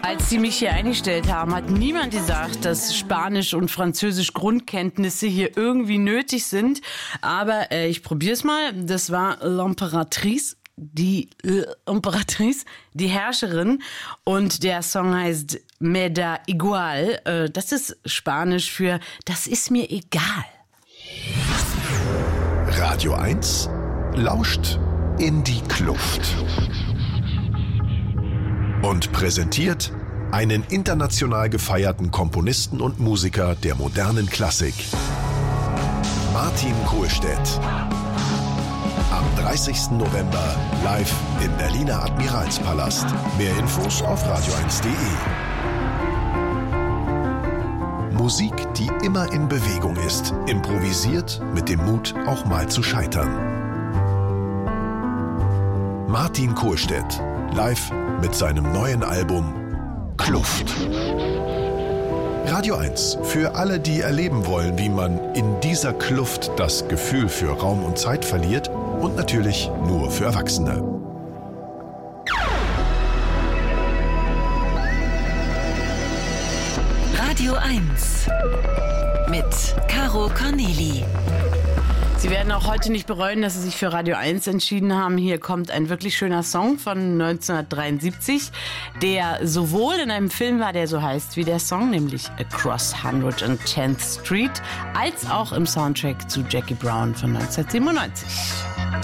Als die mich hier eingestellt haben, hat niemand gesagt, dass Spanisch und Französisch Grundkenntnisse hier irgendwie nötig sind. Aber ich probiere es mal. Das war L'Impératrice, die Herrscherin. Und der Song heißt Me da igual. Das ist Spanisch für das ist mir egal. Radio 1 lauscht in die Kluft und präsentiert einen international gefeierten Komponisten und Musiker der modernen Klassik, Martin Kohlstedt. Am 30. November live im Berliner Admiralspalast. Mehr Infos auf radio1.de. Musik, die immer in Bewegung ist, improvisiert mit dem Mut, auch mal zu scheitern. Martin Kohlstedt, live mit seinem neuen Album Kluft. Radio 1, für alle, die erleben wollen, wie man in dieser Kluft das Gefühl für Raum und Zeit verliert, und natürlich nur für Erwachsene. Radio 1 mit Caro Corneli. Sie werden auch heute nicht bereuen, dass Sie sich für Radio 1 entschieden haben. Hier kommt ein wirklich schöner Song von 1973, der sowohl in einem Film war, der so heißt wie der Song, nämlich Across 110th Street, als auch im Soundtrack zu Jackie Brown von 1997.